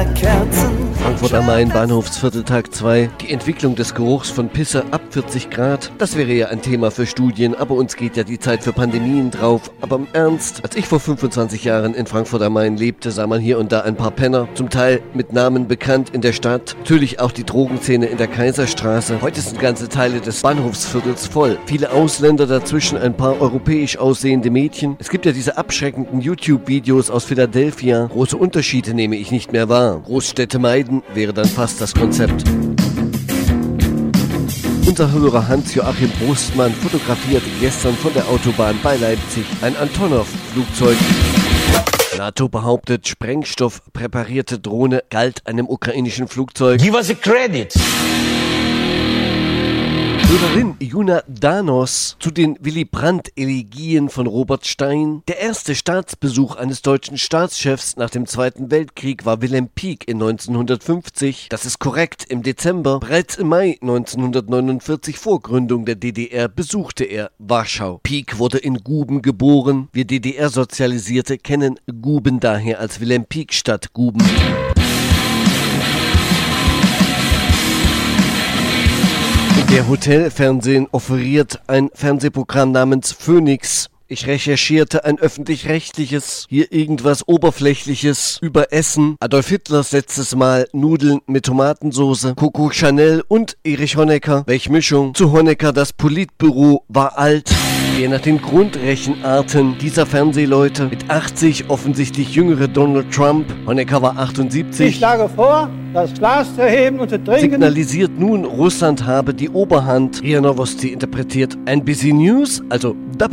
Kerzen. Frankfurt am Main, Bahnhofsviertel, Tag 2. Die Entwicklung des Geruchs von Pisse ab 40 Grad. Das wäre ja ein Thema für Studien, aber uns geht ja die Zeit für Pandemien drauf. Aber im Ernst, als ich vor 25 Jahren in Frankfurt am Main lebte, sah man hier und da ein paar Penner, zum Teil mit Namen bekannt in der Stadt. Natürlich auch die Drogenszene in der Kaiserstraße. Heute sind ganze Teile des Bahnhofsviertels voll. Viele Ausländer, dazwischen ein paar europäisch aussehende Mädchen. Es gibt ja diese abschreckenden YouTube-Videos aus Philadelphia. Große Unterschiede nehme ich nicht mehr wahr. Großstädte meiden wäre dann fast das Konzept. Unser Hörer Hans-Joachim Brustmann fotografierte gestern von der Autobahn bei Leipzig ein Antonov-Flugzeug. NATO behauptet, Sprengstoff präparierte Drohne galt einem ukrainischen Flugzeug. Give us a credit. Hörerin Juna Danos zu den Willy Brandt-Elegien von Robert Stein. Der erste Staatsbesuch eines deutschen Staatschefs nach dem Zweiten Weltkrieg war Wilhelm Pieck in 1950. Das ist korrekt, im Dezember. Bereits im Mai 1949, vor Gründung der DDR, besuchte er Warschau. Pieck wurde in Guben geboren. Wir DDR-Sozialisierte kennen Guben daher als Wilhelm Pieck-Stadt Guben. Der Hotelfernsehen offeriert ein Fernsehprogramm namens Phoenix. Ich recherchierte ein öffentlich-rechtliches, hier irgendwas Oberflächliches über Essen. Adolf Hitlers letztes Mal Nudeln mit Tomatensauce, Coco Chanel und Erich Honecker. Welch Mischung? Zu Honecker, das Politbüro war alt. Der nach den Grundrechenarten dieser Fernsehleute mit 80 offensichtlich jüngere Donald Trump, Honecker war 78. Ich schlage vor, das Glas zu heben und zu trinken. Signalisiert nun, Russland habe die Oberhand. RIA Novosti interpretiert NBC News, also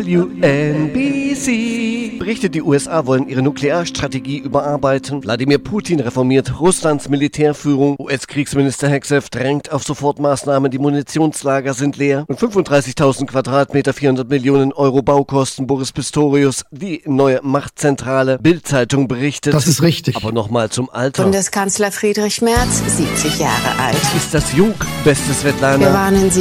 WNBC. Berichtet, die USA wollen ihre Nuklearstrategie überarbeiten. Wladimir Putin reformiert Russlands Militärführung. US-Kriegsminister Hexev drängt auf Sofortmaßnahmen. Die Munitionslager sind leer. Und 35.000 Quadratmeter, 400 Millionen Euro Baukosten. Boris Pistorius, die neue Machtzentrale. Bild-Zeitung berichtet. Das ist richtig. Aber nochmal zum Alter. Bundeskanzler Friedrich Merz, 70 Jahre alt. Ist das jung, beste Svetlana? Wir warnen Sie.